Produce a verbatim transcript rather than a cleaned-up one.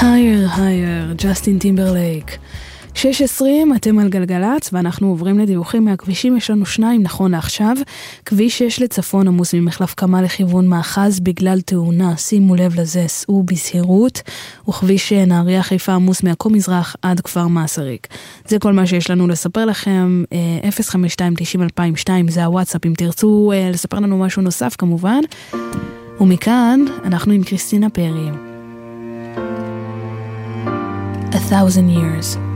higher, higher, ג'סטין טימברלייק. שש עשרים, אתם על גלגלץ, ואנחנו עוברים לדיווחים מהכבישים. יש לנו שניים נכון לעכשיו. כביש שש לצפון עמוס ממחלף קמה לכיוון מאחז בגלל תאונה, שימו לב לזה, סעו בזהירות. וכביש נהריה חיפה עמוס מעכו מזרח עד כפר מעשריק. זה כל מה שיש לנו לספר לכם. אפס חמש שתיים תשעים אלפיים ושתיים זה הוואטסאפ, אם תרצו לספר לנו משהו נוסף כמובן. ומכאן אנחנו עם קריסטינה פרי. A thousand years.